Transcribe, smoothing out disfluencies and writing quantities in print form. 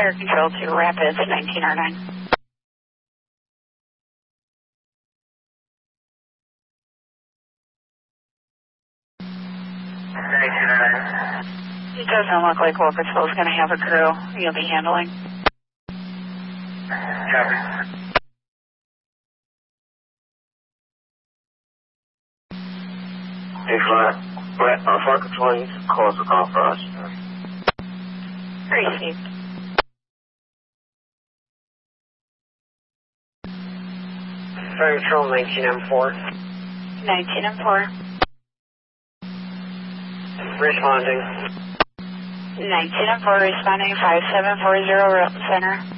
Fire Control to Rapids, 1909. 1909. It doesn't look like Local Patrol is going to have a crew you'll be handling. Copy. Hey, Fire Control, you can close the call for us. Received. Fire Control, 19M4. 19M4. Responding. 19M4 responding 5740 Center.